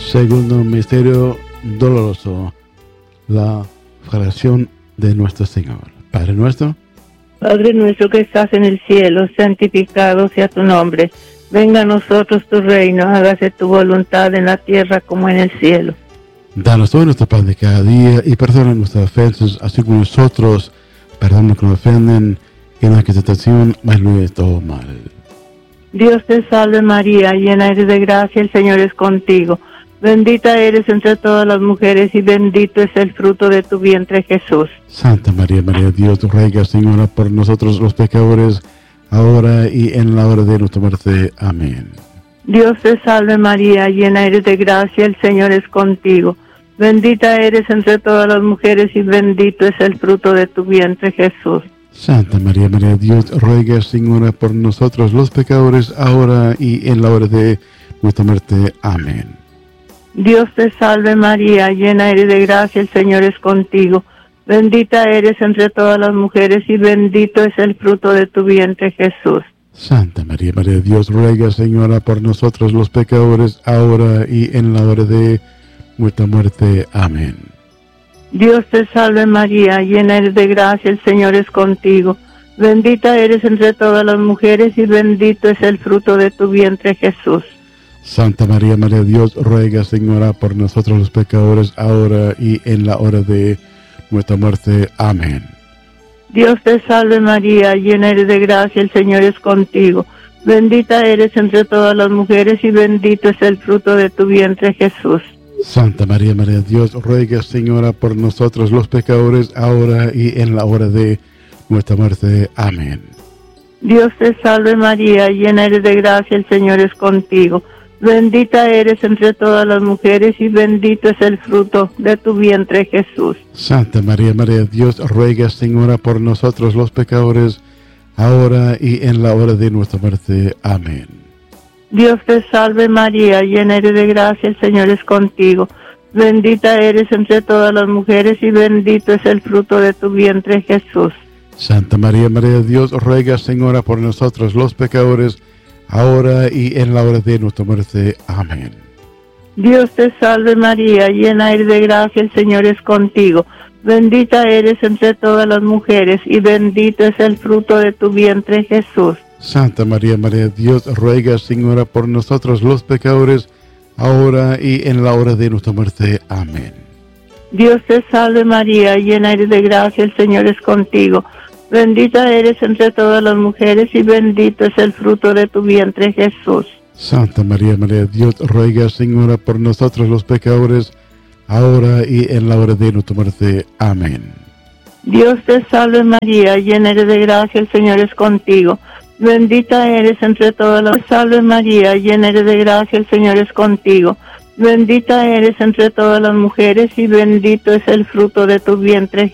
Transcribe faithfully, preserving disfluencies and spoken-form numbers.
Segundo misterio doloroso, la oración de nuestro Señor. Padre nuestro, Padre nuestro que estás en el cielo, santificado sea tu nombre. Venga a nosotros tu reino, hágase tu voluntad en la tierra como en el cielo. danos hoy nuestro pan de cada día y perdona nuestras ofensas, así como nosotros perdonamos que nos ofenden, y no hay que tentación, mas no es todo mal. Dios te salve María, llena eres de gracia, el Señor es contigo. Bendita eres entre todas las mujeres y bendito es el fruto de tu vientre Jesús. Santa María, María de Dios, ruega, Señora, por nosotros los pecadores, ahora y en la hora de nuestra muerte. Amén. Dios te salve María, llena eres de gracia, el Señor es contigo. Bendita eres entre todas las mujeres y bendito es el fruto de tu vientre Jesús. Santa María, María de Dios, ruega, Señora, por nosotros los pecadores, ahora y en la hora de nuestra muerte. Amén. Dios te salve María, llena eres de gracia, el Señor es contigo. Bendita eres entre todas las mujeres y bendito es el fruto de tu vientre Jesús. Santa María, María de Dios, ruega, Señora, por nosotros los pecadores, ahora y en la hora de nuestra muerte. Amén. Dios te salve María, llena eres de gracia, el Señor es contigo. Bendita eres entre todas las mujeres y bendito es el fruto de tu vientre Jesús. Santa María, María de Dios, ruega, Señora, por nosotros los pecadores, ahora y en la hora de nuestra muerte. Amén. Dios te salve María, llena eres de gracia, el Señor es contigo. Bendita eres entre todas las mujeres y bendito es el fruto de tu vientre Jesús. Santa María, María de Dios, ruega, Señora, por nosotros los pecadores, ahora y en la hora de nuestra muerte. Amén. Dios te salve María, llena eres de gracia, el Señor es contigo. Bendita eres entre todas las mujeres y bendito es el fruto de tu vientre Jesús. Santa María, María de Dios, ruega, Señora, por nosotros los pecadores, ahora y en la hora de nuestra muerte. Amén. Dios te salve María, llena eres de gracia, el Señor es contigo. Bendita eres entre todas las mujeres y bendito es el fruto de tu vientre Jesús. Santa María, María de Dios, ruega, Señora, por nosotros los pecadores, ahora y en la hora de nuestra muerte. Amén. Dios te salve María, llena eres de gracia, el Señor es contigo. Bendita eres entre todas las mujeres y bendito es el fruto de tu vientre Jesús. Santa María, María de Dios, ruega, Señora, por nosotros los pecadores, ahora y en la hora de nuestra muerte. Amén. Dios te salve María, llena eres de gracia, el Señor es contigo. Bendita eres entre todas las mujeres y bendito es el fruto de tu vientre Jesús. Santa María, María de Dios, ruega, Señora, por nosotros los pecadores, ahora y en la hora de nuestra muerte. Amén. Dios te salve María, llena eres de gracia, el Señor es contigo. Bendita eres entre todas las... Salve María, llena eres de gracia, el Señor es contigo. Bendita eres entre todas las mujeres y bendito es el fruto de tu vientre